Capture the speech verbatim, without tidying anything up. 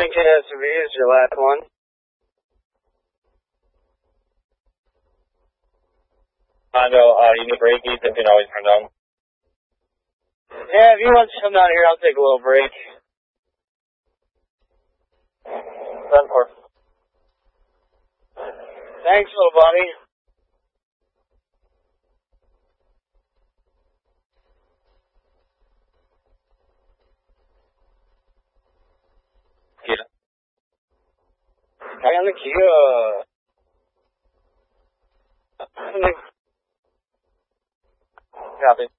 Remington S U V is your last one. Hondo, uh, you need brakies, you can always turn down. Yeah, if you want to come down here, I'll take a little break. ten four. Thanks, little buddy. Kia. Hang on the Kia. Copy.